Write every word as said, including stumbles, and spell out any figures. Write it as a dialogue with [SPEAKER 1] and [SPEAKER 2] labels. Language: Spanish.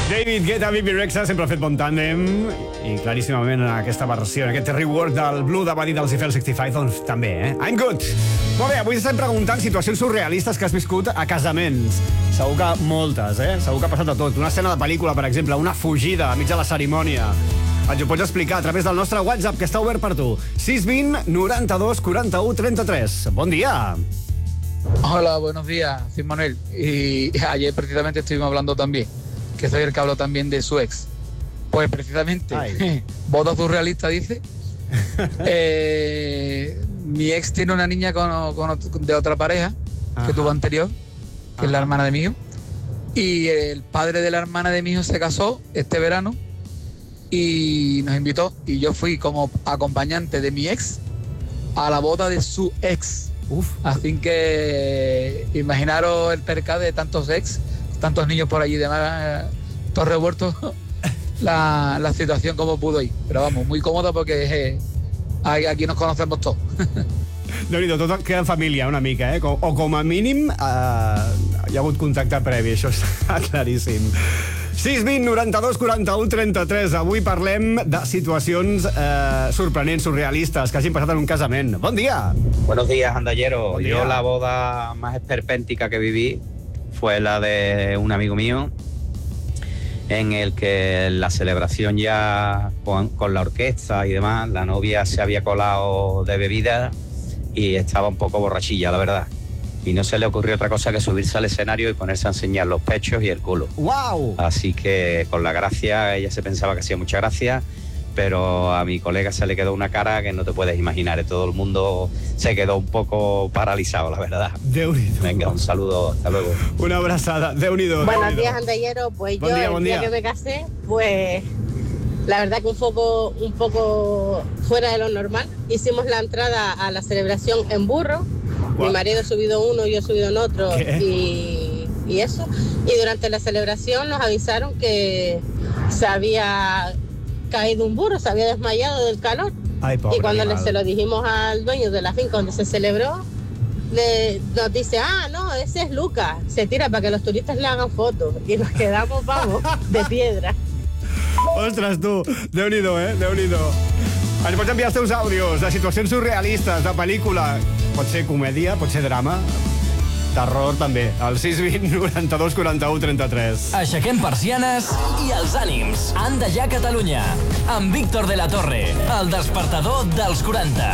[SPEAKER 1] David Guetta, Bibi Rexha, sempre ha fet bon tàndem i claríssimament en aquesta versió, en aquest rework del Blue de Buddy dels Eiffel seixanta cinc, doncs també, eh? I'm good! Molt bé, avui estem preguntant situacions surrealistes que has viscut a casaments. Segur que moltes, eh? Segur que ha passat de tot. Una escena de pel·lícula, per exemple, una fugida a mig de la cerimònia. Ens ho pots explicar a través del nostre WhatsApp, que està obert per tu. sis vint noranta-dos quaranta-u trenta-tres. Bon dia!
[SPEAKER 2] Hola, buenos días, soy Manuel. Y ayer precisamente estuvimos hablando también, que soy el que hablo también de su ex. Pues precisamente, boda surrealista, dice. eh, mi ex tiene una niña con, con, de otra pareja, Ajá. que tuvo anterior, que Ajá. es la hermana de mi hijo. Y el padre de la hermana de mi hijo se casó este verano y nos invitó. Y yo fui como acompañante de mi ex a la boda de su ex. Uf. Así que imaginaros el percal de tantos ex, tantos niños por allí y demás, todos revueltos, la, la situación como pudo ir. Pero vamos, muy cómoda porque eh, aquí nos conocemos todos.
[SPEAKER 1] Déu-n'hi-do, tot queda en família una mica, eh? O, o com a mínim eh, hi ha hagut contacte previ, això està claríssim. sis vint noranta-dos quaranta-u trenta-tres. Avui parlem de situacions eh, sorprenents, surrealistes, que hagin passat en un casament. Bon dia.
[SPEAKER 3] Buenos días, andallero.
[SPEAKER 1] Bon dia.
[SPEAKER 3] Yo la boda más esperpéntica que viví fue la de un amigo mío, en el que la celebración ya con, con la orquesta y demás, la novia se había colado de bebida y estaba un poco borrachilla, la verdad. Y no se le ocurrió otra cosa que subirse al escenario y ponerse a enseñar los pechos y el culo.
[SPEAKER 1] ¡Wow!
[SPEAKER 3] Así que con la gracia, ella se pensaba que hacía mucha gracia, pero a mi colega se le quedó una cara que no te puedes imaginar. Todo el mundo se quedó un poco paralizado, la verdad.
[SPEAKER 1] Déu-n'hi-do.
[SPEAKER 3] Venga, un saludo, hasta luego.
[SPEAKER 1] Una abrazada, Déu-n'hi-do.
[SPEAKER 4] Buenos
[SPEAKER 1] Déu-n'hi-do.
[SPEAKER 4] días, andallero. Pues
[SPEAKER 1] Bon
[SPEAKER 4] yo,
[SPEAKER 1] día,
[SPEAKER 4] el
[SPEAKER 1] bon
[SPEAKER 4] día
[SPEAKER 1] día.
[SPEAKER 4] que me casé, pues la verdad que un poco, un poco fuera de lo normal. Hicimos la entrada a la celebración en burro.
[SPEAKER 1] Wow.
[SPEAKER 4] Mi marido ha subido uno, yo he subido en otro y, y eso. Y durante la celebración nos avisaron que se había caído un burro, se había desmayado del calor.
[SPEAKER 1] Ay, pobre
[SPEAKER 4] y cuando le,
[SPEAKER 1] animal.
[SPEAKER 4] se lo dijimos al dueño de la finca donde se celebró, le, nos dice, ah, no, ese es Lucas. Se tira para que los turistas le hagan fotos. Y nos quedamos, vamos, de piedra.
[SPEAKER 1] Ostres, tu, Déu-n'hi-do, eh? Déu-n'hi-do. Ens pots enviar els teus àudios de situacions surrealistes, de pel·lícula. Pot ser comèdia, pot ser drama, terror també. Al sis vint noranta-dos quaranta-u trenta-tres.
[SPEAKER 5] Aixequem persianes i els ànims. Anda ja Catalunya. Amb Víctor de la Torre, el despertador dels quaranta.